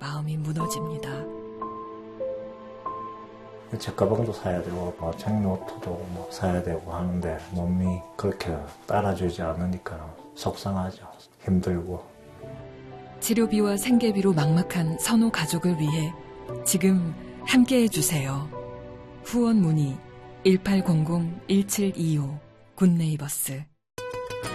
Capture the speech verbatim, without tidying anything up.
마음이 무너집니다. 책가방도 사야 되고 뭐 책노트도 뭐 사야 되고 하는데 몸이 그렇게 따라주지 않으니까 속상하죠. 힘들고. 치료비와 생계비로 막막한 선호 가족을 위해 지금 함께해 주세요. 후원 문의 일팔공공 일칠이오 굿네이버스